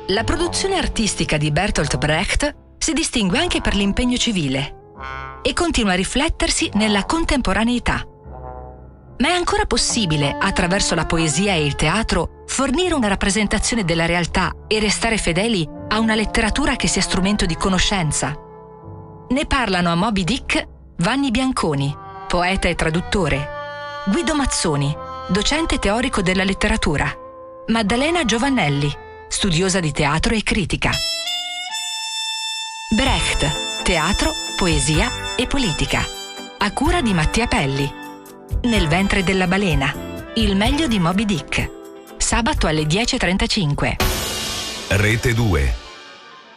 La produzione artistica di Bertolt Brecht si distingue anche per l'impegno civile e continua a riflettersi nella contemporaneità. Ma è ancora possibile, attraverso la poesia e il teatro, fornire una rappresentazione della realtà e restare fedeli a una letteratura che sia strumento di conoscenza? Ne parlano a Moby Dick Vanni Bianconi, poeta e traduttore, Guido Mazzoni, docente teorico della letteratura, Maddalena Giovannelli, studiosa di teatro e critica. Brecht, teatro, poesia e politica, a cura di Mattia Pelli. Nel ventre della balena, il meglio di Moby Dick, sabato alle 10:35. Rete 2.